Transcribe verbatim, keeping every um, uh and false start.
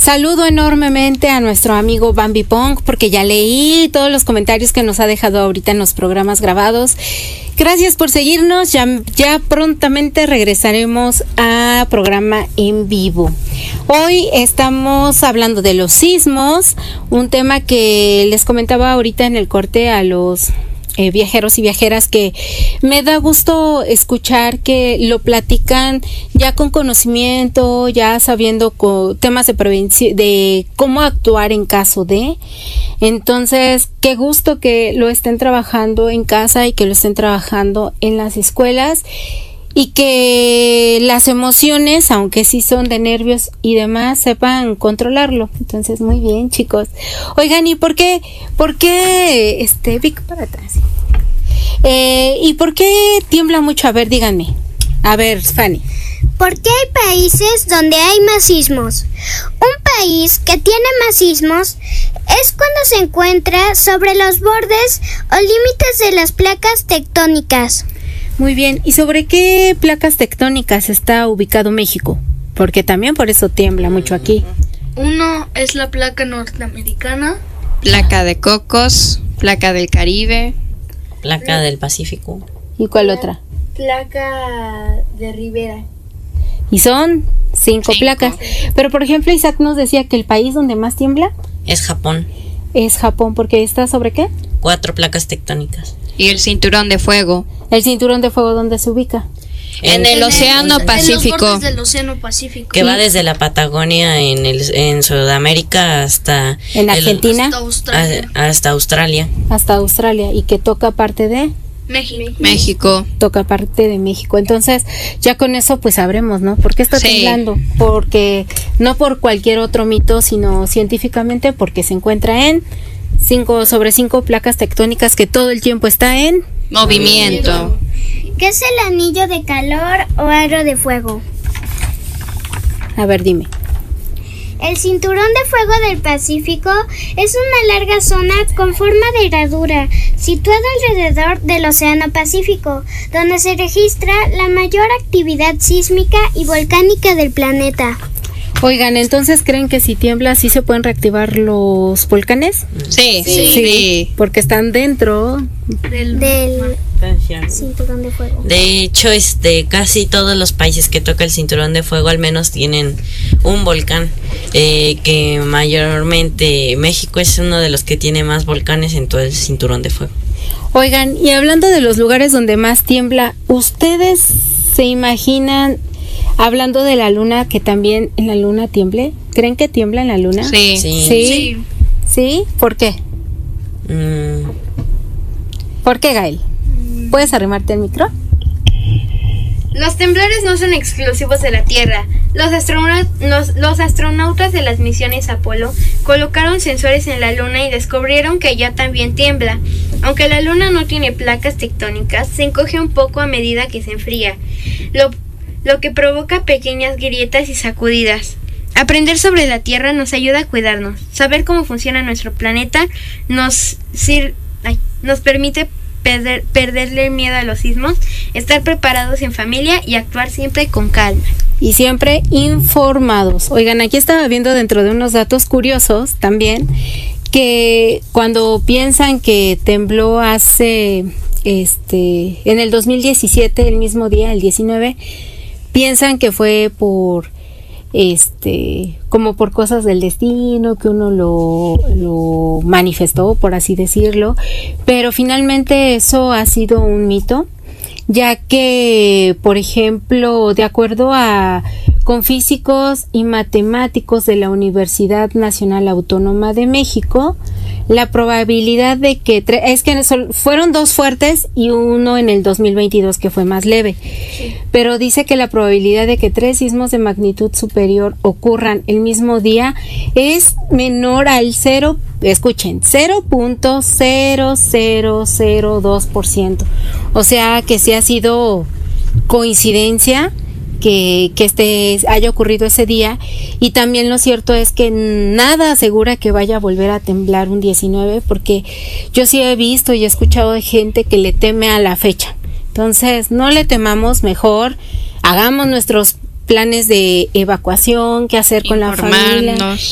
Saludo enormemente a nuestro amigo Bambi Pong, porque ya leí todos los comentarios que nos ha dejado ahorita en los programas grabados. Gracias por seguirnos, ya, ya prontamente regresaremos a programa en vivo. Hoy estamos hablando de los sismos, un tema que les comentaba ahorita en el corte a los Eh, viajeros y viajeras, que me da gusto escuchar que lo platican ya con conocimiento, ya sabiendo co- temas de prevención, de cómo actuar en caso de. Entonces, qué gusto que lo estén trabajando en casa y que lo estén trabajando en las escuelas, y que las emociones, aunque sí son de nervios y demás, sepan controlarlo. Entonces, muy bien, chicos. Oigan, ¿y por qué, por qué, este, Vic, para atrás? Eh, ¿y por qué tiembla mucho? A ver, díganme. A ver, Fanny. Porque hay países donde hay más sismos. Un país que tiene más sismos es cuando se encuentra sobre los bordes o límites de las placas tectónicas. Muy bien. ¿Y sobre qué placas tectónicas está ubicado México? Porque también por eso tiembla mucho aquí. Uno es la placa norteamericana, placa de Cocos, placa del Caribe, placa del Pacífico. ¿Y cuál otra? placa de Rivera. Y son cinco, Cinco. placas. Pero, por ejemplo, Isaac nos decía que el país donde más tiembla Es Japón. es Japón, porque está sobre qué? Cuatro placas tectónicas. y el cinturón de fuego. El cinturón de fuego, ¿dónde se ubica? En el Océano En Pacífico. los bordes del Océano Pacífico. Que va desde la Patagonia en el en Sudamérica hasta En el- Argentina Hasta Australia. a- hasta Australia. hasta Australia, y que toca parte de México. México. toca parte de México. Entonces, ya con eso pues sabremos, ¿no? ¿Por qué está Sí. temblando? Porque no por cualquier otro mito, sino científicamente, porque se encuentra en cinco sobre cinco placas tectónicas que todo el tiempo está en. Movimiento. ¿Qué es el anillo de calor o aro de fuego? A ver, dime. El cinturón de fuego del Pacífico es una larga zona con forma de herradura, situada alrededor del Océano Pacífico, donde se registra la mayor actividad sísmica y volcánica del planeta. Oigan, entonces, ¿creen que si tiembla sí se pueden reactivar los volcanes? Sí, sí. sí. Porque están dentro. Del, Del cinturón de fuego. De hecho, este casi todos los países que toca el cinturón de fuego al menos tienen un volcán, eh, que mayormente México es uno de los que tiene más volcanes en todo el cinturón de fuego. Oigan, y hablando de los lugares donde más tiembla, ¿ustedes se imaginan, hablando de la luna, que también en la luna tiemble? ¿Creen que tiembla en la luna? Sí. Sí. ¿Sí? Sí. ¿Sí? ¿Por qué? Mm, ¿Por qué, Gael? ¿Puedes arrimarte el micro? Los temblores no son exclusivos de la Tierra. Los, astronaut- los, los astronautas de las misiones Apolo colocaron sensores en la Luna y descubrieron que allá también tiembla. Aunque la Luna no tiene placas tectónicas, se encoge un poco a medida que se enfría, lo, lo que provoca pequeñas grietas y sacudidas. Aprender sobre la Tierra nos ayuda a cuidarnos. Saber cómo funciona nuestro planeta nos, sir- ay, nos permite perder, perderle miedo a los sismos, estar preparados en familia y actuar siempre con calma. Y siempre informados. Oigan, aquí estaba viendo dentro de unos datos curiosos también, que cuando piensan que tembló hace, este, en el dos mil diecisiete, el mismo día, el diecinueve, piensan que fue por, este, como por cosas del destino, que uno lo, lo manifestó, por así decirlo, pero finalmente eso ha sido un mito, ya que, por ejemplo, de acuerdo a con físicos y matemáticos de la Universidad Nacional Autónoma de México, la probabilidad de que tre- es que sol- fueron dos fuertes y uno en el dos mil veintidós que fue más leve, sí. Pero dice que la probabilidad de que tres sismos de magnitud superior ocurran el mismo día es menor al cero, escuchen, cero punto cero cero cero dos por ciento. O sea que sí ha sido coincidencia que, que este haya ocurrido ese día, y también lo cierto es que nada asegura que vaya a volver a temblar un diecinueve, porque yo sí he visto y he escuchado de gente que le teme a la fecha. Entonces no le temamos, mejor hagamos nuestros planes de evacuación, qué hacer con la familia,